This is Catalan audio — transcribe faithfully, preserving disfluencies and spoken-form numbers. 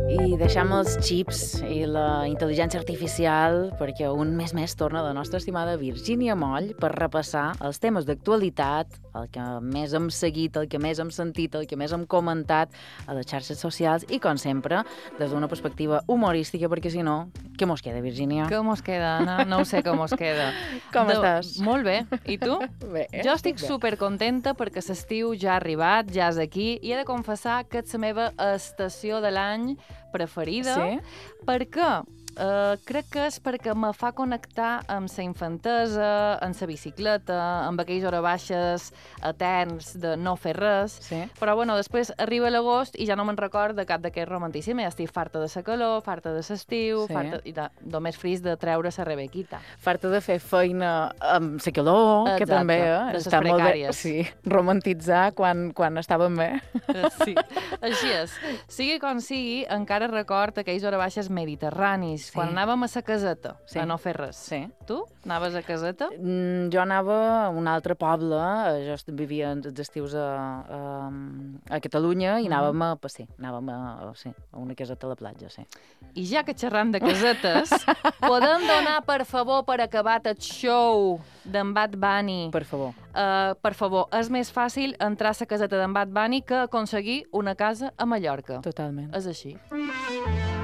I deixem els xips i la intel·ligència artificial perquè un mes més torna la nostra estimada Virgínia Moll per repassar els temes d'actualitat, el que més hem seguit, el que més hem sentit, el que més hem comentat a les xarxes socials i, com sempre, des d'una perspectiva humorística, perquè si no, què mos queda, Virgínia? Què mos queda, Anna? No ho sé què mos queda. Com de... estàs? Molt bé. I tu? Bé. Jo estic bé. supercontenta perquè l'estiu ja ha arribat, ja és aquí, i he de confessar que és la meva estació de l'any preferida. Sí? Per què? Uh, crec que és perquè me fa connectar amb la infantesa, amb la bicicleta, amb aquells hores baixes eterns de no fer res. Sí. Però, bueno, després arriba l'agost i ja no me'n record de cap d'aquest romanticisme. Ja estic farta de la calor, farta de l'estiu, Sí. farta i de, només fris de treure la rebequita. Farta de fer feina amb la calor, que Exacte, també eh? de les està molt bé. precàries. Sí, romantitzar quan, quan estàvem bé. Sí, així és. Sigui com sigui, encara record aquells hores baixes mediterranis, Sí. quan anàvem a la caseta, Sí. a no fer res. Sí. Tu? Anaves a caseta? Mm, jo anava a un altre poble, eh, jo est- vivia els estius a, a, a Catalunya i anàvem a passear, anàvem a, a, sí, a una caseta a la platja, sí. I ja que xerram de casetes, podem donar, per favor, per acabat el show d'en Bad Bunny. Per favor. Uh, per favor, és més fàcil entrar a la caseta d'en Bad Bunny que aconseguir una casa a Mallorca. Totalment. És així.